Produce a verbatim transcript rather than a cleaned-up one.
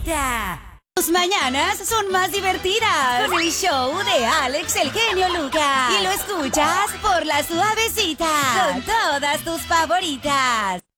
favorita. Tus mañanas son más divertidas con el show de Alex el Genio Lucas. Y lo escuchas por La Suavecita con todas tus favoritas.